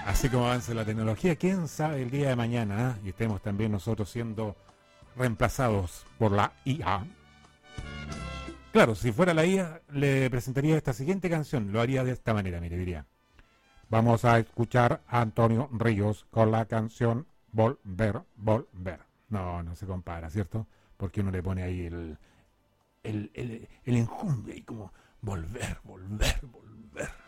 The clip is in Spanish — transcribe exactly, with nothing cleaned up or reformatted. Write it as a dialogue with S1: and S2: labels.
S1: Así como avanza la tecnología, quién sabe el día de mañana, ¿eh? Y estemos también nosotros siendo reemplazados por la I A. Claro, si fuera la I A, le presentaría esta siguiente canción. Lo haría de esta manera, mire, diría. Vamos a escuchar a Antonio Ríos con la canción Volver, Volver. No, no se compara, ¿cierto? Porque uno le pone ahí el, el, el, el enjundia y como volver, volver, volver.